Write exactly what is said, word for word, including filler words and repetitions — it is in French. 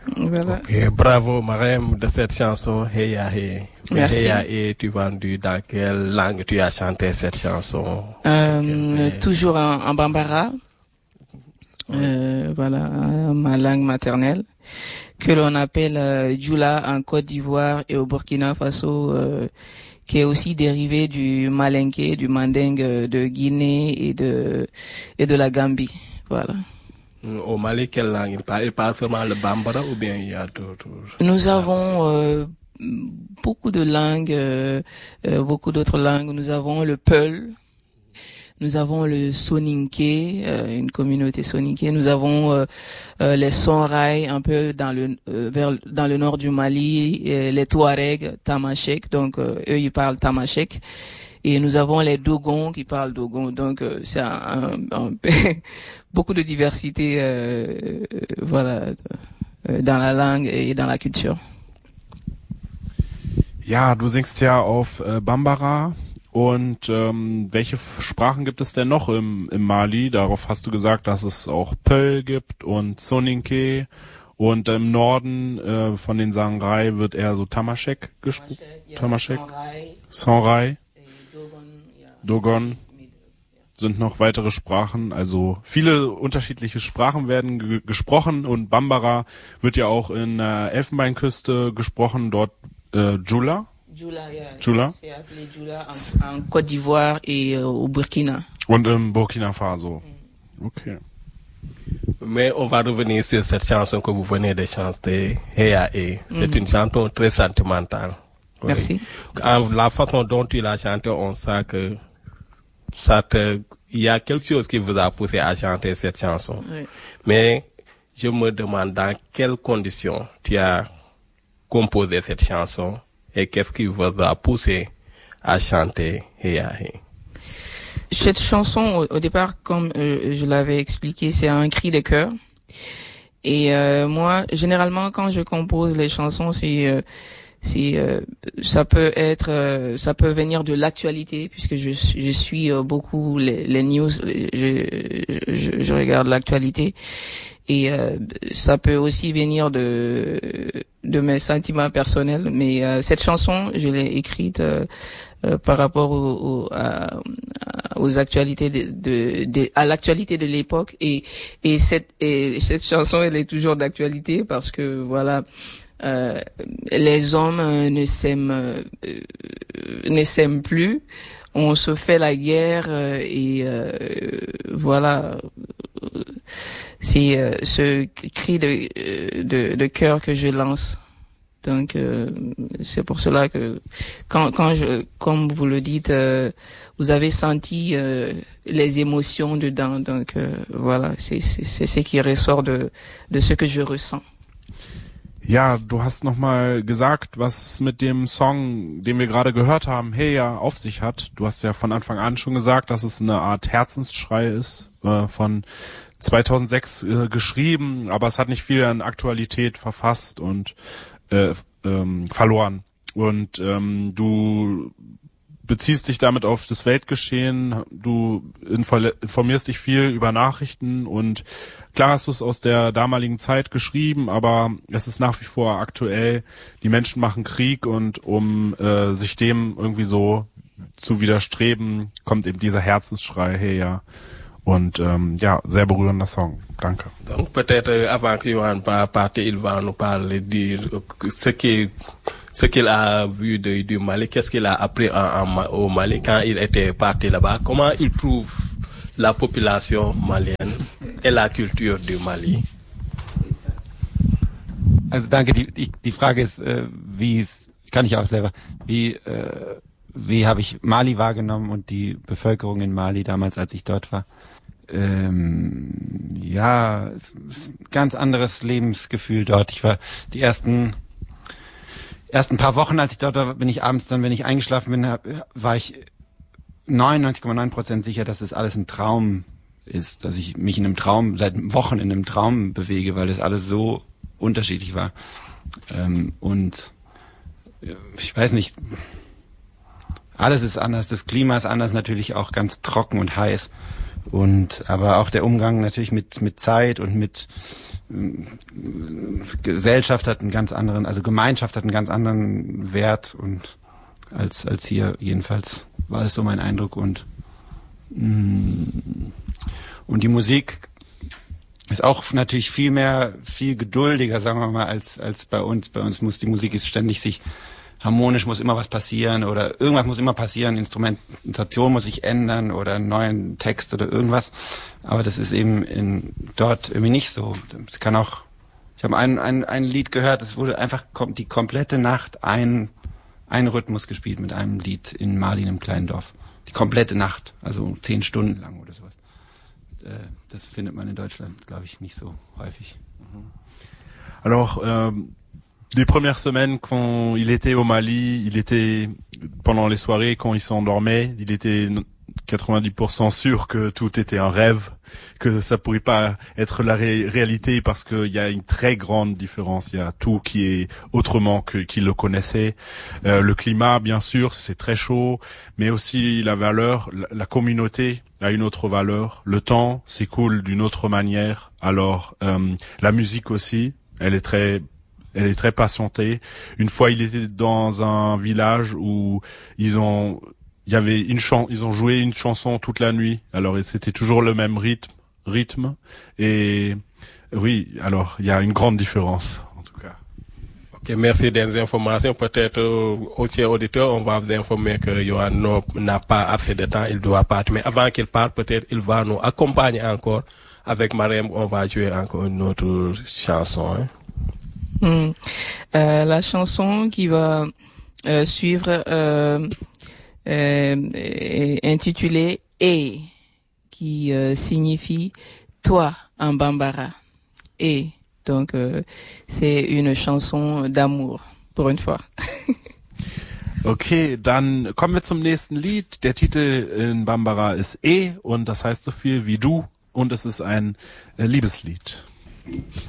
Voilà. Ok, bravo Marème de cette chanson Heya He. Merci. Heya He, tu vendu dans quelle langue tu as chanté cette chanson? Euh, toujours en, en bambara. Euh, voilà, ma langue maternelle, que l'on appelle euh, Djoula en Côte d'Ivoire et au Burkina Faso, euh, qui est aussi dérivé du malinké, du mandingue de Guinée et de et de la Gambie. Voilà. Au Mali, quelle langue il parle? Il parle seulement le bambara ou bien il y a d'autres? Nous avons euh, beaucoup de langues, euh, euh, beaucoup d'autres langues. Nous avons le Peul. Nous avons le Soninké, euh, une communauté Soninké. Nous avons euh, euh, les Sonrai, un peu dans le euh, vers dans le nord du Mali, et les Touaregs, Tamashek. Donc euh, eux ils parlent Tamashek. Et nous avons les Dogons qui parlent Dogon. Donc euh, c'est un, un, un beaucoup de diversité, euh, euh, voilà, euh, dans la langue et dans la culture. Ja, du singst ja auf äh, Bambara. Und ähm, welche Sprachen gibt es denn noch im, im Mali? Darauf hast du gesagt, dass es auch Peul gibt und Soninké. Und im Norden äh, von den Sangrai wird eher so Tamashek gesprochen. Tamashek, Sonrai, Dogon sind noch weitere Sprachen. Also viele unterschiedliche Sprachen werden ge- gesprochen. Und Bambara wird ja auch in der Elfenbeinküste gesprochen, dort äh, Djoula. Djoula, yeah. Djoula. C'est appelé Djoula en, en Côte d'Ivoire et euh, au Burkina. Und im Burkina Faso. Okay. Mais on va revenir sur cette chanson que vous venez de chanter, Heya He. C'est mm-hmm. une chanson très sentimentale. Oui. Merci. En, la façon dont tu l'as chantée, on sent que ça te, il y a quelque chose qui vous a poussé à chanter cette chanson. Oui. Mais je me demande dans quelles conditions tu as composé cette chanson et qu'est-ce qui vous a poussé à chanter Heya He. Cette chanson, au, au départ, comme euh, je l'avais expliqué, c'est un cri de cœur. Et euh, moi, généralement, quand je compose les chansons, c'est, euh, c'est, euh, ça peut être, euh, ça peut venir de l'actualité, puisque je, je suis euh, beaucoup les, les news, je, je, je regarde l'actualité. Et euh, ça peut aussi venir de de mes sentiments personnels. Mais euh, cette chanson, je l'ai écrite euh, euh, par rapport au, au, à, aux actualités de, de, de à l'actualité de l'époque. Et et cette et cette chanson, elle est toujours d'actualité parce que voilà, euh, les hommes ne s'aiment euh, ne s'aiment plus. On se fait la guerre euh, et euh, voilà. C'est euh, ce cri de, de de cœur que je lance. Donc euh, c'est pour cela que quand quand je comme vous le dites, euh, vous avez senti euh, les émotions dedans. Donc euh, voilà, c'est c'est c'est ce qui ressort de de ce que je ressens. Ja, du hast nochmal gesagt, was es mit dem Song, den wir gerade gehört haben, Heya, auf sich hat. Du hast ja von Anfang an schon gesagt, dass es eine Art Herzensschrei ist, äh, von zweitausendsechs äh, geschrieben, aber es hat nicht viel an Aktualität verfasst und äh, ähm, verloren. Und ähm, du beziehst dich damit auf das Weltgeschehen, du informierst dich viel über Nachrichten und klar hast du es aus der damaligen Zeit geschrieben, aber es ist nach wie vor aktuell. Die Menschen machen Krieg und um äh, sich dem irgendwie so zu widerstreben, kommt eben dieser Herzensschrei her. Und ähm, ja, sehr berührender Song. Danke. Donc peut-être avant que Yohan parte, il va nous parler de ce qui ce qu'il a vu de, du Mali, qu'est-ce qu'il a appris en, en, au Mali quand il était parti là-bas, comment il trouve la population malienne et la culture du Mali. Also danke, die, die, die Frage ist, äh, wie es, kann ich auch selber, wie, äh, wie habe ich Mali wahrgenommen und die Bevölkerung in Mali damals, als ich dort war. Ähm, ja, es ist ein ganz anderes Lebensgefühl dort. Ich war die ersten ersten paar Wochen, als ich dort war, bin ich abends dann, wenn ich eingeschlafen bin, war ich neunundneunzig Komma neun Prozent sicher, dass das alles ein Traum ist, dass ich mich in einem Traum, seit Wochen in einem Traum bewege, weil das alles so unterschiedlich war. Ähm, und ich weiß nicht, alles ist anders, das Klima ist anders, natürlich auch ganz trocken und heiß. Und aber auch der Umgang natürlich mit mit Zeit und mit Gesellschaft hat einen ganz anderen, also Gemeinschaft hat einen ganz anderen Wert und als als hier jedenfalls war es so mein Eindruck und und die Musik ist auch natürlich viel mehr, viel geduldiger, sagen wir mal, als als bei uns. Bei uns muss die Musik ist ständig sich harmonisch, muss immer was passieren oder irgendwas muss immer passieren, Instrumentation muss sich ändern oder einen neuen Text oder irgendwas. Aber das ist eben in dort irgendwie nicht so. Es kann auch, ich habe ein ein ein Lied gehört, es wurde einfach kommt die komplette Nacht ein ein Rhythmus gespielt mit einem Lied in Mali, einem kleinen Dorf. Die komplette Nacht, also zehn Stunden lang oder sowas. Das findet man in Deutschland, glaube ich, nicht so häufig. Alors, euh, les premières semaines, quand il était au Mali, il était, pendant les soirées, quand il s'endormait, il était quatre-vingt-dix pour cent sûr que tout était un rêve, que ça pourrait pas être la ré- réalité parce qu'il y a une très grande différence. Il y a tout qui est autrement que qu'il le connaissait. Euh, le climat, bien sûr, c'est très chaud, mais aussi la valeur, la, la communauté a une autre valeur. Le temps s'écoule d'une autre manière. Alors, euh, la musique aussi, elle est très elle est très patientée. Une fois, il était dans un village où ils ont il y avait une chan- ils ont joué une chanson toute la nuit. Alors c'était toujours le même rythme, rythme. Et oui, alors il y a une grande différence en tout cas. Ok, merci des informations. Peut-être euh, aux chers auditeurs, on va vous informer que Yohan n'a pas assez de temps, il doit partir. Mais avant qu'il parte, peut-être il va nous accompagner encore. Avec Marème, on va jouer encore une autre chanson. Hein. Mm. Euh, la chanson qui va euh, suivre euh, euh, est intitulée « Et », qui euh, signifie « toi » en bambara. « Et ». Donc, euh, c'est une chanson d'amour, pour une fois. Okay, dann kommen wir zum nächsten Lied. Der Titel in Bambara ist E und das heißt so viel wie du und es ist ein äh, Liebeslied.